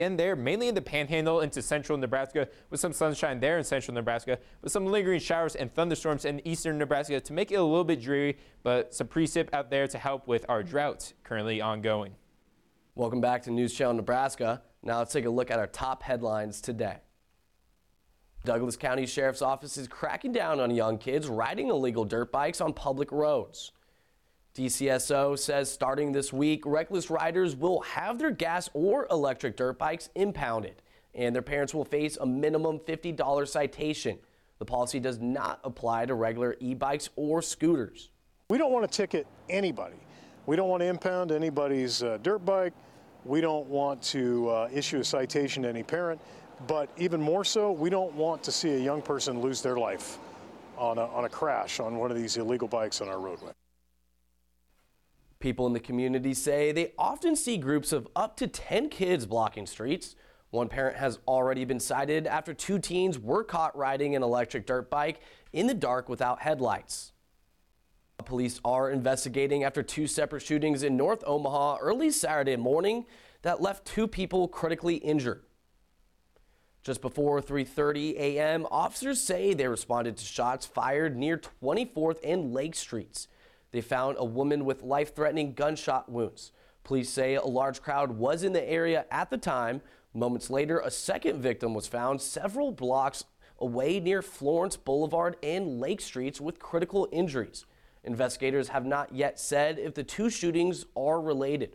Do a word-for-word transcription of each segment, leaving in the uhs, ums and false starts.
And there, mainly in the panhandle into central Nebraska, with some sunshine there in central Nebraska, with some lingering showers and thunderstorms in eastern Nebraska to make it a little bit dreary, but some precip out there to help with our drought currently ongoing. Welcome back to News Channel Nebraska. Now let's take a look at our top headlines today. Douglas County Sheriff's Office is cracking down on young kids riding illegal dirt bikes on public roads. D C S O says starting this week, reckless riders will have their gas or electric dirt bikes impounded, and their parents will face a minimum fifty dollar citation. The policy does not apply to regular e-bikes or scooters. We don't want to ticket anybody. We don't want to impound anybody's uh, dirt bike. We don't want to uh, issue a citation to any parent. But even more so, we don't want to see a young person lose their life on a, on a crash on one of these illegal bikes on our roadway. People in the community say they often see groups of up to ten kids blocking streets. One parent has already been cited after two teens were caught riding an electric dirt bike in the dark without headlights. Police are investigating after two separate shootings in North Omaha early Saturday morning that left two people critically injured. Just before three thirty a m, officers say they responded to shots fired near twenty-fourth and Lake Streets. They found a woman with life-threatening gunshot wounds. Police say a large crowd was in the area at the time. Moments later, a second victim was found several blocks away near Florence Boulevard and Lake Streets with critical injuries. Investigators have not yet said if the two shootings are related.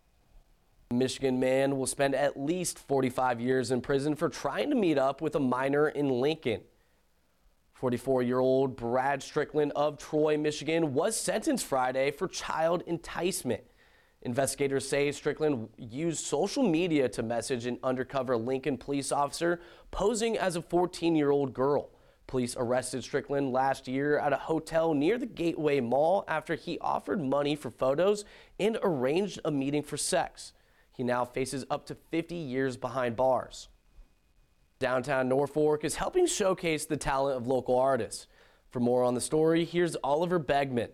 A Michigan man will spend at least forty-five years in prison for trying to meet up with a minor in Lincoln. forty-four-year-old Brad Strickland of Troy, Michigan, was sentenced Friday for child enticement. Investigators say Strickland used social media to message an undercover Lincoln police officer posing as a fourteen-year-old girl. Police arrested Strickland last year at a hotel near the Gateway Mall after he offered money for photos and arranged a meeting for sex. He now faces up to fifty years behind bars. Downtown Norfolk is helping showcase the talent of local artists. For more on the story, here's Oliver Begman.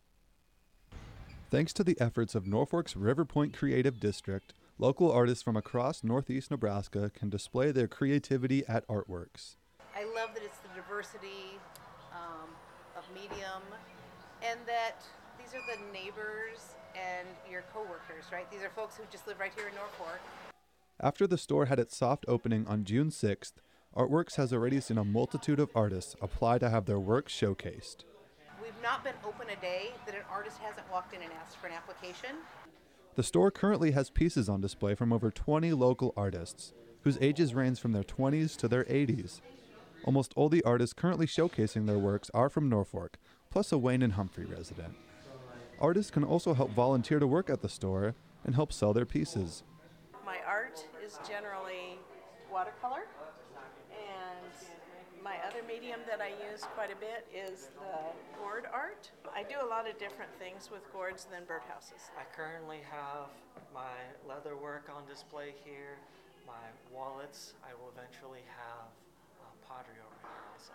Thanks to the efforts of Norfolk's River Point Creative District, local artists from across northeast Nebraska can display their creativity at Artworks. I love that it's the diversity um, of medium, and that these are the neighbors and your coworkers, right? These are folks who just live right here in Norfolk. After the store had its soft opening on June sixth, Artworks has already seen a multitude of artists apply to have their work showcased. We've not been open a day that an artist hasn't walked in and asked for an application. The store currently has pieces on display from over twenty local artists, whose ages range from their twenties to their eighties. Almost all the artists currently showcasing their works are from Norfolk, plus a Wayne and Humphrey resident. Artists can also help volunteer to work at the store and help sell their pieces. My art is generally watercolor, and my other medium that I use quite a bit is the gourd art. I do a lot of different things with gourds than birdhouses. I currently have my leather work on display here, my wallets. I will eventually have uh, pottery over here also.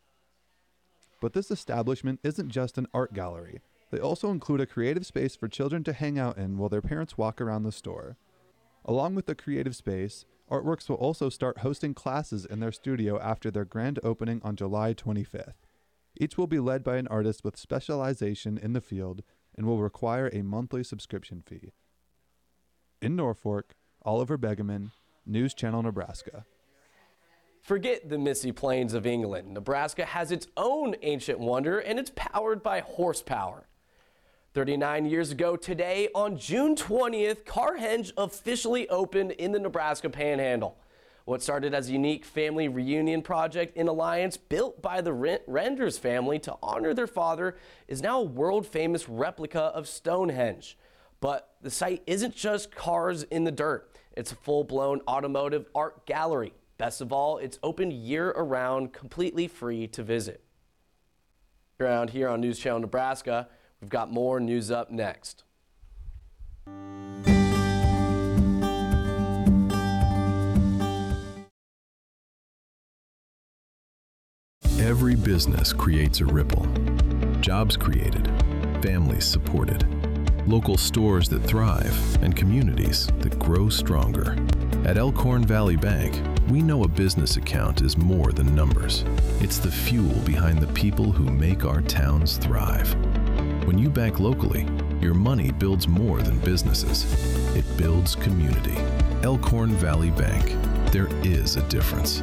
But this establishment isn't just an art gallery. They also include a creative space for children to hang out in while their parents walk around the store. Along with the creative space, Artworks will also start hosting classes in their studio after their grand opening on July twenty-fifth. Each will be led by an artist with specialization in the field and will require a monthly subscription fee. In Norfolk, Oliver Begeman, News Channel Nebraska. Forget the misty plains of England. Nebraska has its own ancient wonder, and it's powered by horsepower. thirty-nine years ago today, on June twentieth, Carhenge officially opened in the Nebraska Panhandle. What started as a unique family reunion project in Alliance, built by the Renders family to honor their father, is now a world-famous replica of Stonehenge. But the site isn't just cars in the dirt. It's a full-blown automotive art gallery. Best of all, it's open year-round, completely free to visit. Around here on News Channel Nebraska, we've got more news up next. Every business creates a ripple. Jobs created, families supported. local stores that thrive, and communities that grow stronger. At Elkhorn Valley Bank, we know a business account is more than numbers. It's the fuel behind the people who make our towns thrive. When you bank locally, your money builds more than businesses. It builds community. Elkhorn Valley Bank. There is a difference.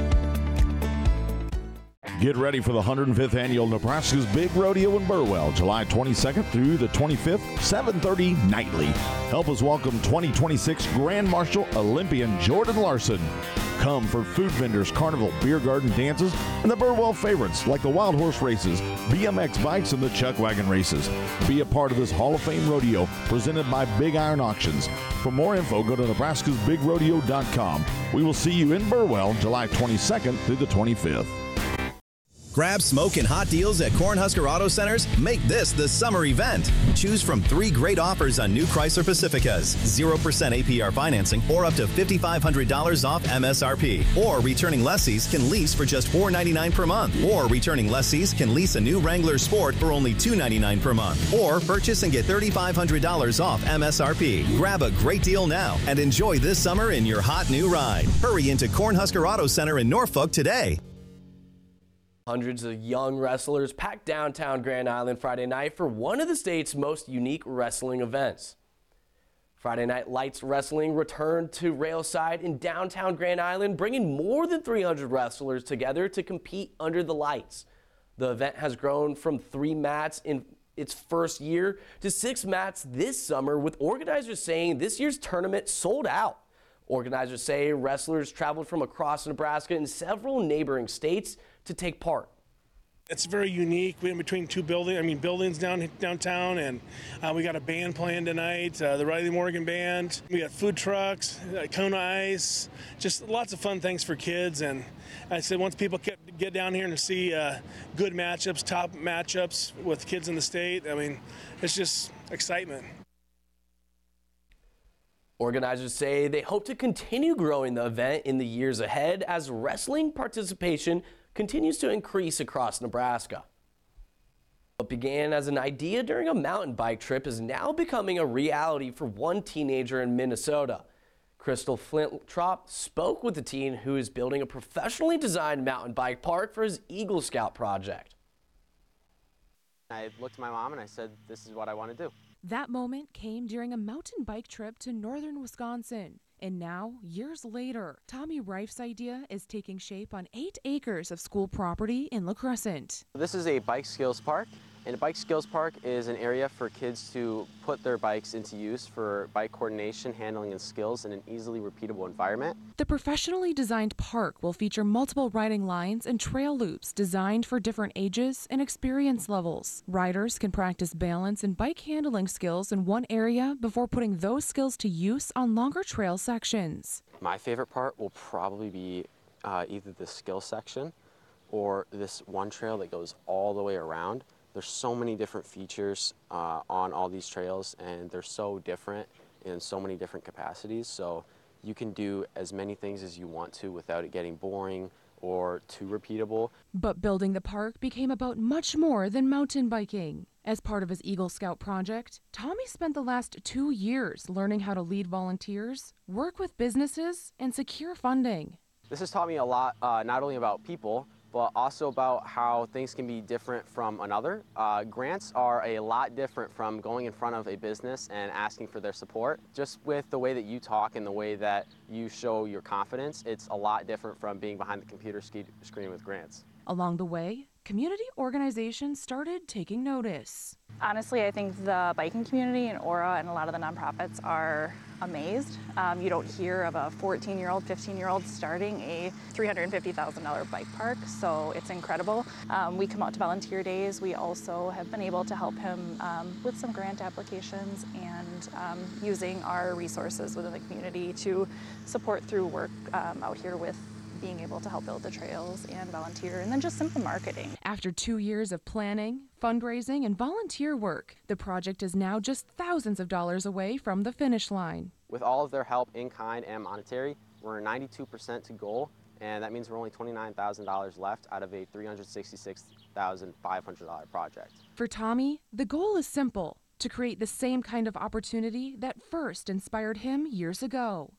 Get ready for the one hundred fifth Annual Nebraska's Big Rodeo in Burwell, July twenty-second through the twenty-fifth, seven thirty nightly. Help us welcome twenty twenty-six Grand Marshal Olympian Jordan Larson. Come for food vendors, carnival, beer garden dances, and the Burwell favorites like the Wild Horse races, B M X bikes, and the Chuck Wagon races. Be a part of this Hall of Fame rodeo presented by Big Iron Auctions. For more info, go to nebraskas big rodeo dot com. We will see you in Burwell, July twenty-second through the twenty-fifth. Grab smoking hot deals at Cornhusker Auto Centers. Make this the summer event. Choose from three great offers on new Chrysler Pacificas, zero percent A P R financing or up to five thousand five hundred dollars off M S R P. Or returning lessees can lease for just four hundred ninety-nine dollars per month. Or returning lessees can lease a new Wrangler Sport for only two hundred ninety-nine dollars per month. Or purchase and get three thousand five hundred dollars off M S R P. Grab a great deal now and enjoy this summer in your hot new ride. Hurry into Cornhusker Auto Center in Norfolk today. Hundreds of young wrestlers packed downtown Grand Island Friday night for one of the state's most unique wrestling events. Friday Night Lights Wrestling returned to Railside in downtown Grand Island, bringing more than three hundred wrestlers together to compete under the lights. The event has grown from three mats in its first year to six mats this summer, with organizers saying this year's tournament sold out. Organizers say wrestlers traveled from across Nebraska and several neighboring states to take part. It's very unique. We're in between two buildings, I mean buildings down downtown, and uh, we got a band playing tonight, uh, the Riley Morgan Band. We got food trucks, uh, Kona Ice, just lots of fun things for kids. And I said once people get, get down here and see uh, good matchups, top matchups with kids in the state, I mean, it's just excitement. Organizers say they hope to continue growing the event in the years ahead as wrestling participation continues to increase across Nebraska. What began as an idea during a mountain bike trip is now becoming a reality for one teenager in Minnesota. Crystal Flintrop spoke with the teen who is building a professionally designed mountain bike park for his Eagle Scout project. I looked at my mom and I said, this is what I want to do. That moment came during a mountain bike trip to northern Wisconsin. And now, years later, Tommy Reif's idea is taking shape on eight acres of school property in La Crescent. This is a bike skills park, and a bike skills park is an area for kids to put their bikes into use for bike coordination, handling, and skills in an easily repeatable environment. The professionally designed park will feature multiple riding lines and trail loops designed for different ages and experience levels. Riders can practice balance and bike handling skills in one area before putting those skills to use on longer trail sections. My favorite part will probably be uh, either the skill section or this one trail that goes all the way around. There's so many different features uh, on all these trails, and they're so different in so many different capacities. So you can do as many things as you want to without it getting boring or too repeatable. But building the park became about much more than mountain biking. As part of his Eagle Scout project, Tommy spent the last two years learning how to lead volunteers, work with businesses, and secure funding. This has taught me a lot, uh, not only about people, but also about how things can be different from another. Uh, grants are a lot different from going in front of a business and asking for their support. Just with the way that you talk and the way that you show your confidence, it's a lot different from being behind the computer screen with grants. Along the way, community organizations started taking notice. Honestly, I think the biking community in Aura and a lot of the nonprofits are amazed. Um, you don't hear of a fourteen-year-old, fifteen-year-old starting a three hundred fifty thousand dollar bike park, so it's incredible. Um, we come out to volunteer days. We also have been able to help him um, with some grant applications and um, using our resources within the community to support through work um, out here with being able to help build the trails and volunteer, and then just simple marketing. After two years of planning, fundraising, and volunteer work, the project is now just thousands of dollars away from the finish line. With all of their help in kind and monetary, we're ninety-two percent to goal, and that means we're only twenty-nine thousand dollars left out of a three hundred sixty-six thousand five hundred dollar project. For Tommy, the goal is simple: to create the same kind of opportunity that first inspired him years ago.